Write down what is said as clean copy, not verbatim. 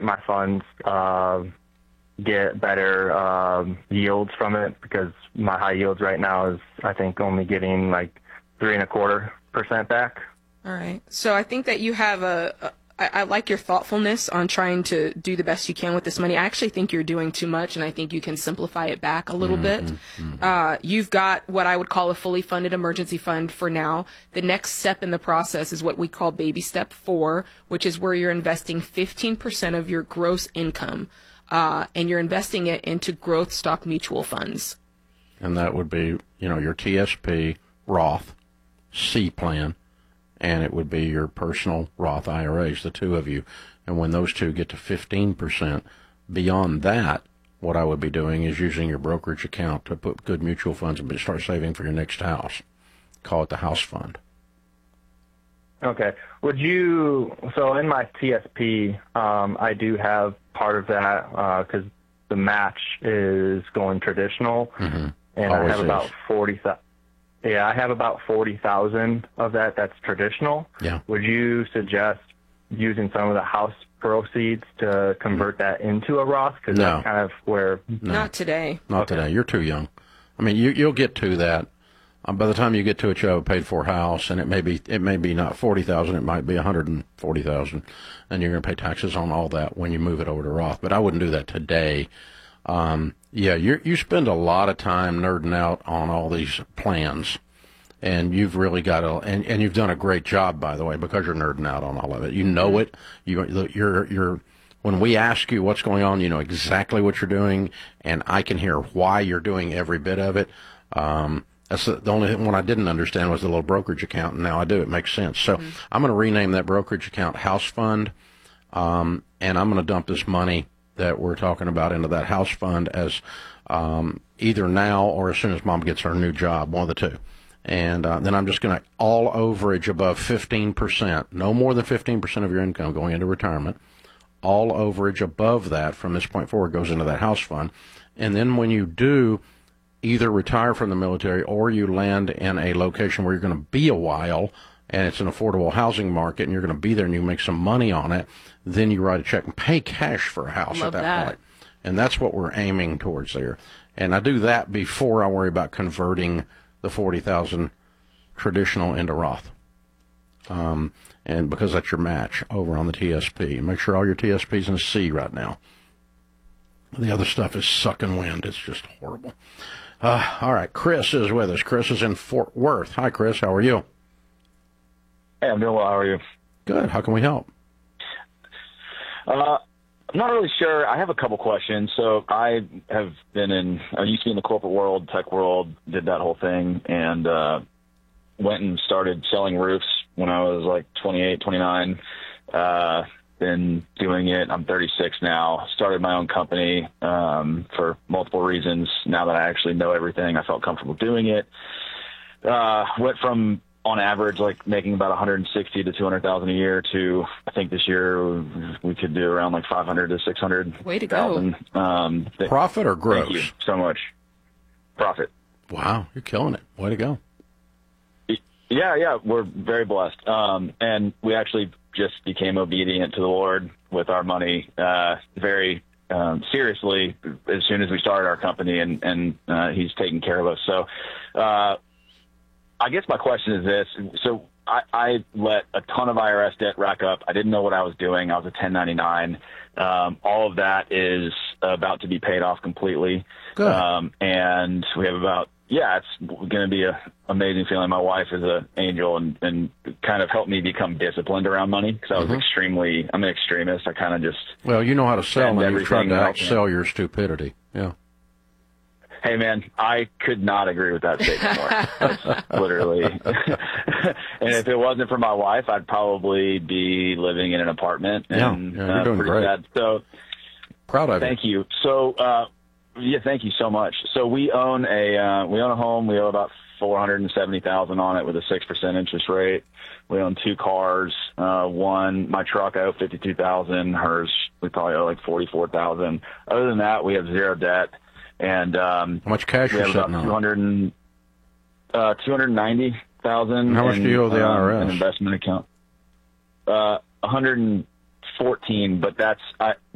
my funds get better yields from it, because my high yields right now is, I think, only getting like 3.25% back. All right. So I think that you have I like your thoughtfulness on trying to do the best you can with this money. I actually think you're doing too much, and I think you can simplify it back a little bit. You've got what I would call a fully funded emergency fund for now. The next step in the process is what we call baby step 4, which is where you're investing 15% of your gross income, and you're investing it into growth stock mutual funds. And that would be, your TSP, Roth, C plan, and it would be your personal Roth IRAs, the two of you. And when those two get to 15%, beyond that, what I would be doing is using your brokerage account to put good mutual funds and start saving for your next house. Call it the house fund. Okay. So in my TSP, I do have part of that because the match is going traditional, and Always I have about 40,000. Yeah, I have about 40,000 of that. That's traditional. Yeah. Would you suggest using some of the house proceeds to convert that into a Roth? Because that's kind of where. No. Not today. Not today. You're too young. I mean, you'll get to that. By the time you get to it, you have a paid-for house, and it may be not 40,000, it might be 140,000, and you're going to pay taxes on all that when you move it over to Roth. But I wouldn't do that today. You spend a lot of time nerding out on all these plans, and you've really got to, and you've done a great job, by the way, because you're nerding out on all of it. You know it. You're when we ask you what's going on, you know exactly what you're doing, and I can hear why you're doing every bit of it. That's the only one I didn't understand was the little brokerage account, and now I do. It makes sense. So I'm going to rename that brokerage account House Fund, and I'm going to dump this money that we're talking about into that house fund as either now or as soon as Mom gets her new job, one of the two. And then I'm just going to all overage above 15%, no more than 15% of your income going into retirement. All overage above that from this point forward goes into that house fund. And then when you do either retire from the military or you land in a location where you're going to be a while and it's an affordable housing market and you're going to be there and you make some money on it, then you write a check and pay cash for a house at that point. And that's what we're aiming towards there. And I do that before I worry about converting the 40,000 traditional into Roth. And because that's your match over on the TSP. Make sure all your TSP's in C right now. The other stuff is sucking wind. It's just horrible. All right, Chris is with us. Chris is in Fort Worth. Hi, Chris. How are you? Hey, I'm doing well. How are you? Good. How can we help? I'm not really sure. I have a couple questions. So I used to be in the corporate world, tech world, did that whole thing, and went and started selling roofs when I was like 28, 29. Been doing it. I'm 36 now. Started my own company for multiple reasons. Now that I actually know everything, I felt comfortable doing it. Went from, on average, like making about 160 to 200,000 a year to, I think this year we could do around like 500 to 600. Way to go. Profit or gross? Thank you so much. Profit. Wow, you're killing it. Way to go. Yeah, we're very blessed. And we actually just became obedient to the Lord with our money very seriously as soon as we started our company, and he's taking care of us. So I guess my question is this. So I let a ton of IRS debt rack up. I didn't know what I was doing. I was a 1099. All of that is about to be paid off completely. Good. And we have about, it's going to be an amazing feeling. My wife is an angel and kind of helped me become disciplined around money because I was I'm an extremist. I kind of just. Well, you know how to sell and you've tried to outsell your stupidity. Yeah. Hey, man, I could not agree with that statement more. That's literally. And if it wasn't for my wife, I'd probably be living in an apartment. And, you're doing great. Sad. So, proud of you. Thank you. So, thank you so much. So we own a home. We owe about $470,000 on it with a 6% interest rate. We own 2 cars. My truck I owe $52,000. Hers we probably owe like $44,000. Other than that, we have zero debt. And how much cash we are have sitting about on? $290,000. How much do you owe the IRS? An investment account. 114, but that's